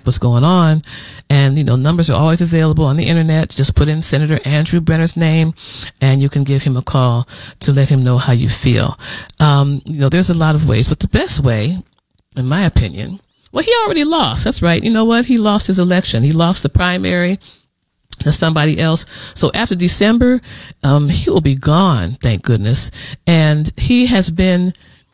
like what's going on. And, numbers are always available on the internet. Just put in Senator Andrew Brenner's name and you can give him a call to let him know how you feel. There's a lot of ways, but the best way, in my opinion, well, he already lost. That's right. You know what? He lost his election. He lost the primary to somebody else. So after December, he will be gone, thank goodness. And he has been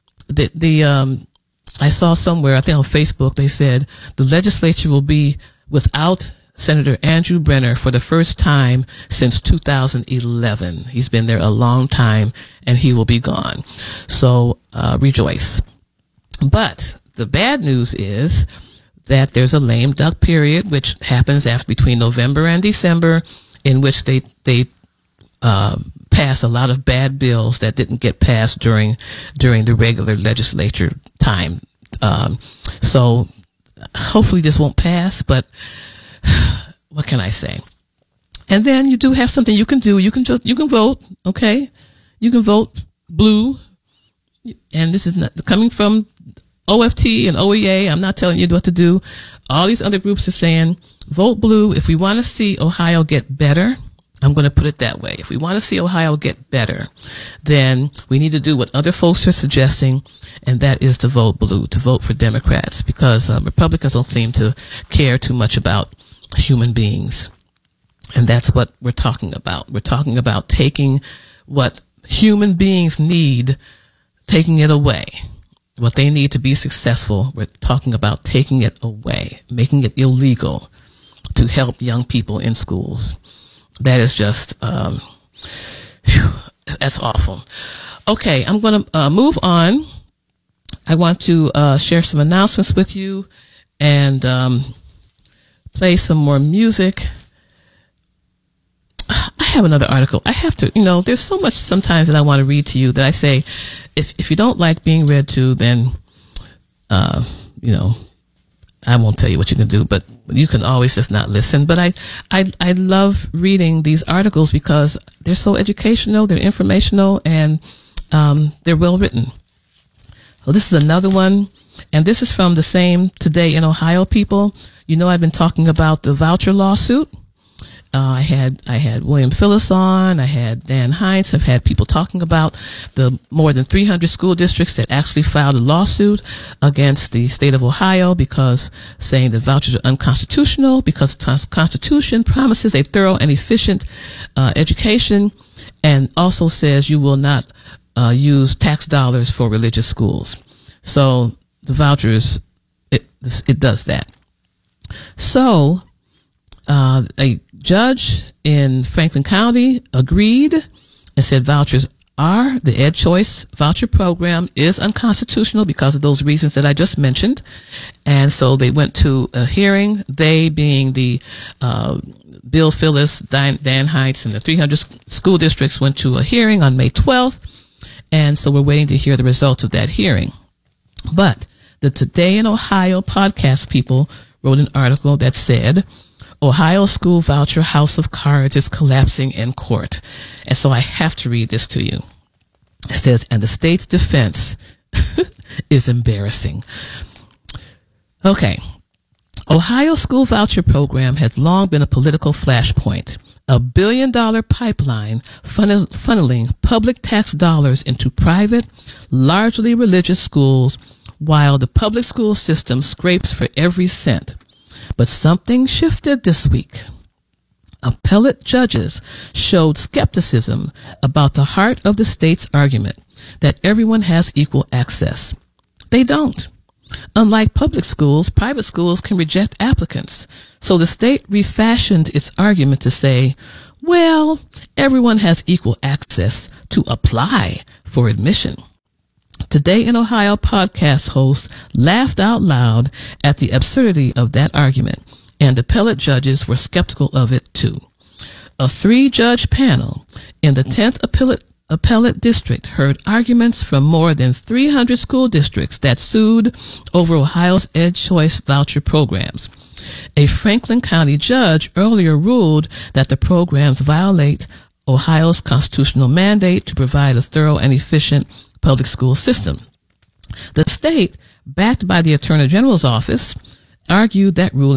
I saw somewhere, I think on Facebook, they said the legislature will be without Senator Andrew Brenner for the first time since 2011. He's been there a long time and he will be gone. So, rejoice. But the bad news is that there's a lame duck period, which happens between November and December, in which they pass a lot of bad bills that didn't get passed during the regular legislature time. So hopefully this won't pass, but what can I say? And then you do have something you can do. You can vote. Okay. You can vote blue. And this is not coming from OFT and OEA. I'm not telling you what to do. All these other groups are saying vote blue. If we want to see Ohio get better, I'm going to put it that way. If we want to see Ohio get better, then we need to do what other folks are suggesting, and that is to vote blue, to vote for Democrats, because Republicans don't seem to care too much about human beings. And that's what we're talking about. We're talking about taking what human beings need, taking it away. What they need to be successful, we're talking about taking it away, making it illegal to help young people in schools. That is just, that's awful. Okay, I'm going to move on. I want to share some announcements with you and play some more music. I have another article. I have to, there's so much sometimes that I want to read to you that I say, if you don't like being read to, then, I won't tell you what you can do, but you can always just not listen. But I love reading these articles because they're so educational, they're informational, and they're well written. Well, this is another one, and this is from the same Today in Ohio people. I've been talking about the voucher lawsuit. I had William Phillips on. I had Dan Heinz. I've had people talking about the more than 300 school districts that actually filed a lawsuit against the state of Ohio because saying that vouchers are unconstitutional because the Constitution promises a thorough and efficient education and also says you will not use tax dollars for religious schools. So the vouchers, it does that. So a judge in Franklin County agreed and said the Ed Choice voucher program is unconstitutional because of those reasons that I just mentioned. And so they went to a hearing, they being the Bill Phillips, Dan Heinz, and the 300 school districts went to a hearing on May 12th. And so we're waiting to hear the results of that hearing. But the Today in Ohio podcast people wrote an article that said, Ohio school voucher house of cards is collapsing in court. And so I have to read this to you. It says, and the state's defense is embarrassing. Okay. Ohio school voucher program has long been a political flashpoint, a $1 billion pipeline funneling public tax dollars into private, largely religious schools, while the public school system scrapes for every cent. But something shifted this week. Appellate judges showed skepticism about the heart of the state's argument that everyone has equal access. They don't. Unlike public schools, private schools can reject applicants. So the state refashioned its argument to say, well, everyone has equal access to apply for admission. Today in Ohio podcast host laughed out loud at the absurdity of that argument, and appellate judges were skeptical of it too. A 3-judge panel in the 10th appellate district heard arguments from more than 300 school districts that sued over Ohio's Ed Choice voucher programs. A Franklin County judge earlier ruled that the programs violate Ohio's constitutional mandate to provide a thorough and efficient public school system. The state, backed by the Attorney General's office, argued that ruling